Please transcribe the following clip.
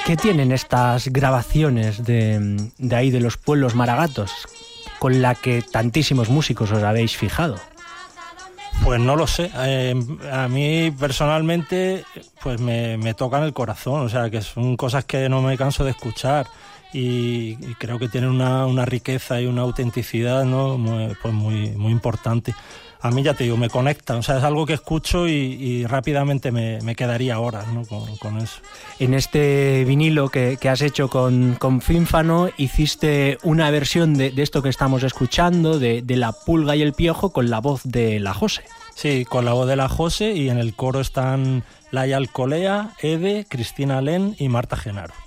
¿Qué tienen estas grabaciones de ahí, de los pueblos maragatos, con la que tantísimos músicos os habéis fijado? Pues no lo sé. A mí personalmente pues me tocan el corazón, o sea, que son cosas que no me canso de escuchar y creo que tienen una riqueza y una autenticidad, ¿no? muy importante. A mí, ya te digo, me conecta, o sea, es algo que escucho y rápidamente me quedaría horas, ¿no? con eso. En este vinilo que has hecho con Fínfano hiciste una versión de esto que estamos escuchando, de La Pulga y el Piojo, con la voz de la Jose. Sí, con la voz de la Jose, y en el coro están Laia Alcolea, Ede, Cristina Len y Marta Genaro.